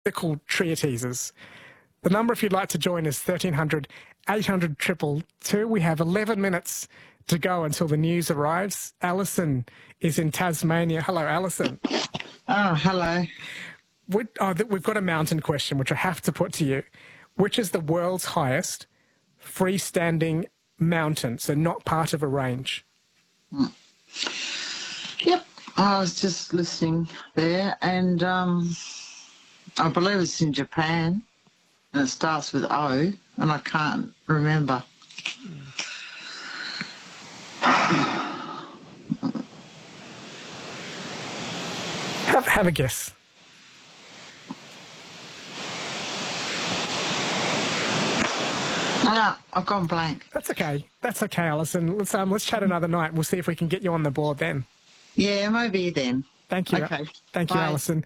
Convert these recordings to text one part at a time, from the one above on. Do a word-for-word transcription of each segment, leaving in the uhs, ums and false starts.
medical treatises. The number, if you'd like to join, is thirteen hundred, eight hundred, two two two. We have eleven minutes to go until the news arrives. Alison is in Tasmania. Hello, Alison. Oh, hello. We, oh, we've got a mountain question, which I have to put to you. Which is the world's highest freestanding mountain, so not part of a range? Mm. Yep, I was just listening there, and um, I believe it's in Japan, and it starts with O, and I can't remember. Have, have a guess. No, I've gone blank. That's okay. That's okay, Alison. Let's um, let's chat another night. We'll see if we can get you on the board then. Yeah, maybe then. Thank you. Okay. Thank Bye. you, Alison.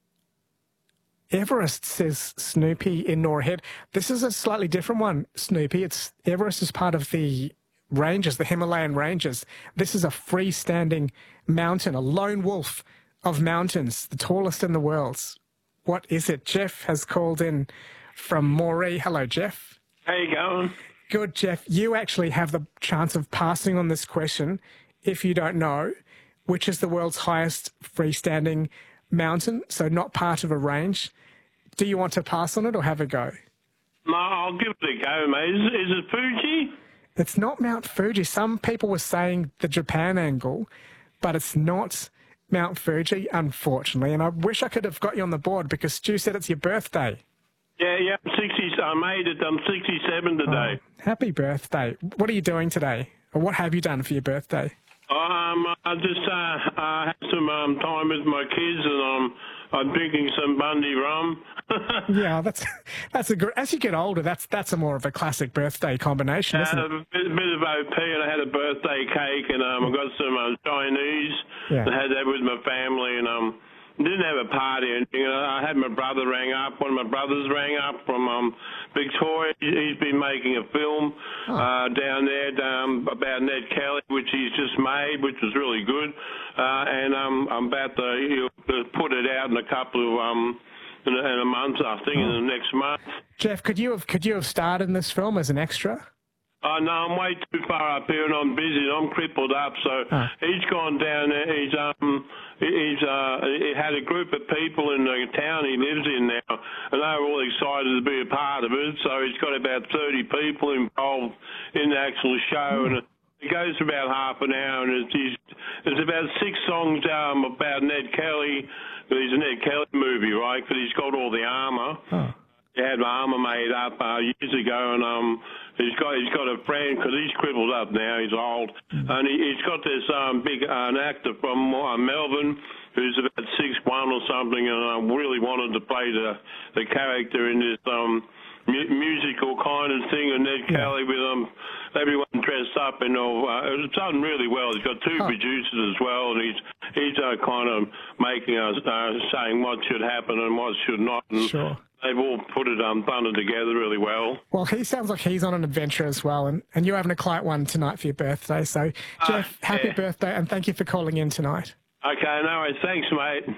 Everest, says Snoopy in Nora Head. This is a slightly different one, Snoopy. It's Everest is part of the ranges, the Himalayan ranges. This is a freestanding mountain, a lone wolf of mountains, the tallest in the world. What is it? Jeff has called in from Moree. Hello, Jeff. How you going? Good, Jeff. You actually have the chance of passing on this question if you don't know, which is the world's highest freestanding mountain, so not part of a range. Do you want to pass on it or have a go? No, I'll give it a go, mate. Is, is it Fuji? It's not Mount Fuji. Some people were saying the Japan angle, but it's not Mount Fuji, unfortunately. And I wish I could have got you on the board because Stu said it's your birthday. Yeah, yeah, I'm sixty. I made it. I'm sixty-seven today. Oh, happy birthday. What are you doing today? Or what have you done for your birthday? Um, I just uh, uh, had some um, time with my kids, and um, I'm drinking some Bundy rum. Yeah, that's that's a gr- as you get older, that's that's a more of a classic birthday combination, isn't uh, it? A bit, bit of O P, and I had a birthday cake, and um, I got some um, Chinese. Yeah. I had that with my family, and um. Didn't have a party or anything. I had my brother rang up. One of my brothers rang up from um, Victoria. He's been making a film oh. uh, down there um, about Ned Kelly, which he's just made, which was really good. Uh, and um, I'm about to, you know, to put it out in a couple of um, in a, in a month, I think, oh. in the next month. Jeff, could you have could you have starred in this film as an extra? Oh, no, I'm way too far up here, and I'm busy, and I'm crippled up, so oh. he's gone down there. He's um, he's uh, he had a group of people in the town he lives in now, and they were all excited to be a part of it, so he's got about thirty people involved in the actual show, mm. and it goes for about half an hour, and it's, he's, there's about six songs um, about Ned Kelly. There's a Ned Kelly movie, right, because he's got all the armour. Oh. He had armour made up uh, years ago, and um, he's got he's got a friend because he's crippled up now. He's old, mm-hmm. and he, he's got this um, big uh, an actor from uh, Melbourne who's about six one or something, and I really wanted to play the the character in this um, mu- musical kind of thing. And Ned yeah. Kelly with um, everyone dressed up, and all. Uh, it's done really well. He's got two huh. producers as well, and he's he's uh, kind of making us uh, saying what should happen and what should not. And, sure. They've all put it, um, done it together really well. Well, he sounds like he's on an adventure as well, and, and you're having a quiet one tonight for your birthday. So, Jeff, uh, happy yeah. birthday, and thank you for calling in tonight. Okay, no worries. Thanks, mate.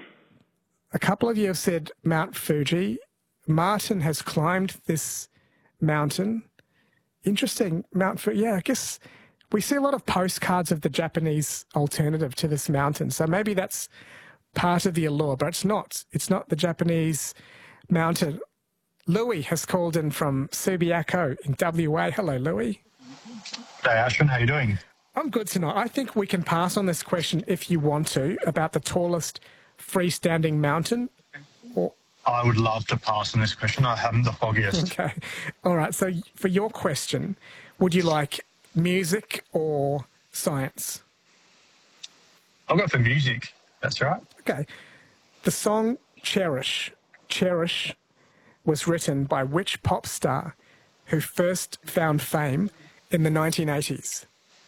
A couple of you have said Mount Fuji. Martin has climbed this mountain. Interesting, Mount Fuji. Yeah, I guess we see a lot of postcards of the Japanese alternative to this mountain, so maybe that's part of the allure, but it's not. It's not the Japanese mountain. Louis has called in from Subiaco in W A. Hello, Louis. Hey, Ashwin, how you doing? I'm good tonight. I think we can pass on this question if you want to about the tallest freestanding mountain. Or... I would love to pass on this question. I haven't the foggiest. Okay. All right. So for your question, would you like music or science? I'll go for music. That's right. Okay. The song Cherish Cherish was written by which pop star who first found fame in the nineteen eighties?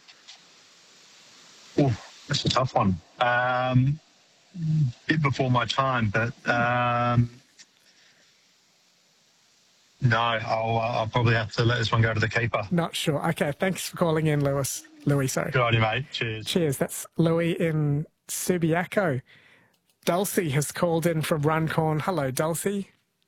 Oh, that's a tough one. Um, bit before my time, but um, no, I'll, uh, I'll probably have to let this one go to the keeper. Not sure. Okay, thanks for calling in, Lewis. Louis, sorry. Good on you, mate. Cheers. Cheers. That's Louis in Subiaco. Dulcie has called in from Runcorn. Hello, Dulcie.